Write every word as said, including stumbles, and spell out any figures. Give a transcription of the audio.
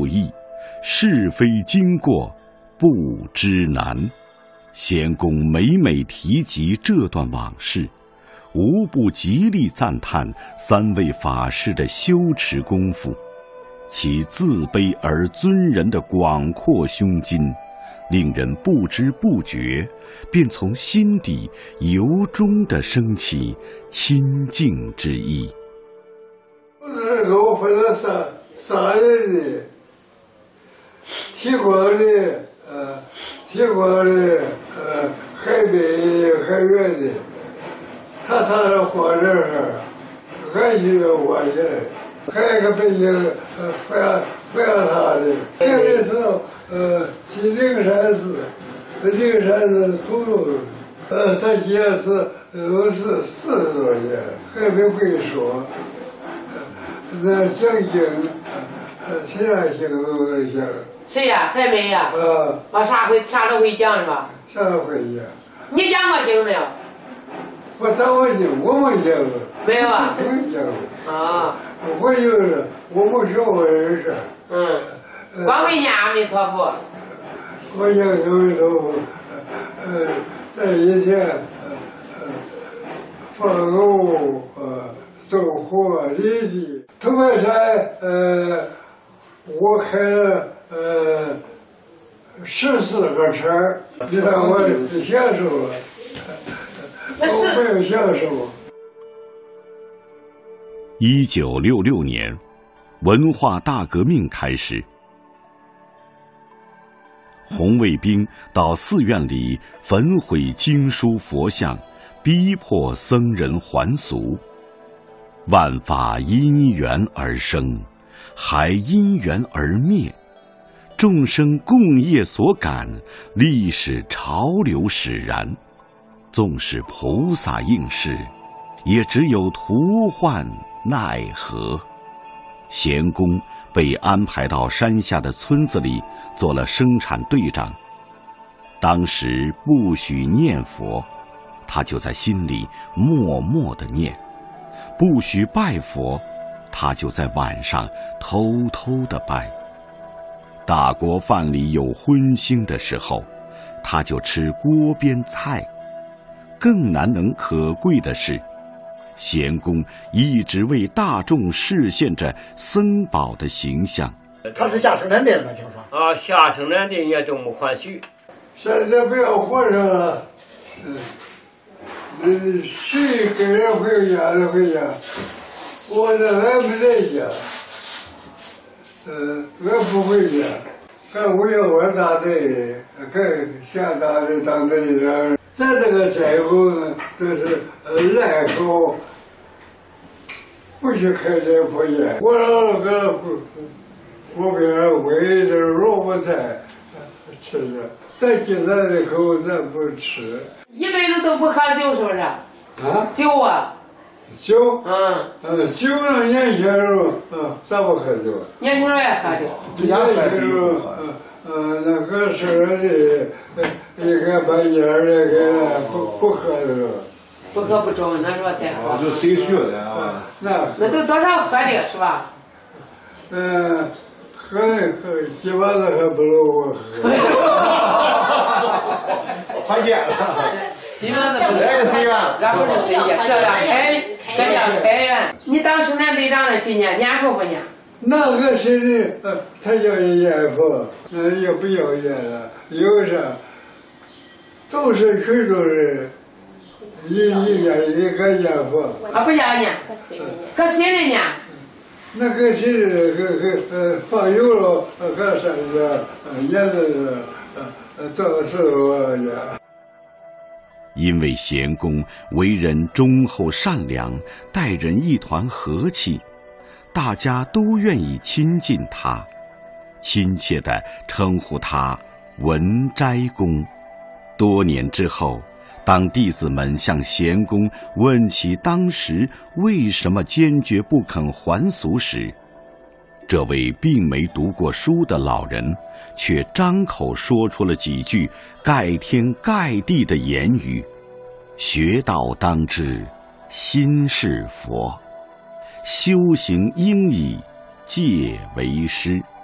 不易，是非经过不知难。贤公每每提及这段往事，无不极力赞叹三位法师的修持功夫，其自卑而尊人的广阔胸襟，令人不知不觉便从心底由衷地升起亲近之意。 我给我分了三三人的，提光的，呃，提光的，呃，海北的，海远的，他仨人放这儿，俺就要我去，还有一个北京，呃，阜阳阜阳他的，这个是呃，去灵山寺，灵山寺土路，呃，他现在是都是四十多年，还没会说。那讲经，呃，其他经都能讲。 谁呀？还没呀？ 啊。 啊，啥会啥都会讲是吧？ 啥都会讲。 你讲过经没有？ 我讲过经，我没讲过。 没有啊？ 没讲过。 啊。 我就是我没学过这事。 嗯。光会念阿弥陀佛。 我念阿弥陀佛，呃，在以前，呃，放牛，呃。走火离地，头白山，呃，我开了呃十四个车，你看我享受了，我没有享受。 一九六六年，文化大革命开始，红卫兵到寺院里焚毁经书佛像，逼迫僧人还俗。万法因缘而生，还因缘而灭。众生共业所感，历史潮流使然。纵使菩萨应是，也只有徒患奈何。贤公被安排到山下的村子里做了生产队长。当时不许念佛，他就在心里默默地念。不许拜佛，他就在晚上偷偷地拜。大锅饭里有荤腥的时候，他就吃锅边菜。更难能可贵的是，贤公一直为大众示现着僧宝的形象。 他是下生产队的吗？听说啊，下生产队也都没欢喜。 现在不要活着了，嗯。嗯，谁跟人回家就回家，我这俺没在家，嗯，俺不回家，俺我要我大队，跟下大队当队长，咱这个斋后呢，都是赖口，不许开这破烟。我老个锅边煨着萝卜菜吃着，咱今咱的口咱不吃。 一辈子都不喝酒，是不是？ 啊， 酒啊， 酒， 嗯， 呃，酒呢，年轻时候，嗯，咋不喝酒？ 年轻人也喝酒。 年轻时候，呃呃，那个时候的，应该把烟儿那个不不喝的是吧？ 不喝不中，那说再喝。 就谁学的啊？ 那那都多少喝的是吧？ 嗯，喝喝，基本上还不如我喝。 还见了。 基本上不是随缘， 咱不是随缘，这样开，这样开源。你当生产队长的几年？念佛不念？ 那个谁的，呃，他要念佛，那也不要念了，有啥？都是群众人，一一念一个念佛。 啊，不要念，搁心里念。 那个谁，个个呃，放油了，搁山上，呃，念的，呃呃，做事我念。 因为贤公为人忠厚善良，待人一团和气，大家都愿意亲近他，亲切地称呼他文斋公。多年之后，当弟子们向贤公问起当时为什么坚决不肯还俗时，这位并没读过书的老人却张口说出了几句盖天盖地的言语：学道当知心是佛，修行应以戒为师。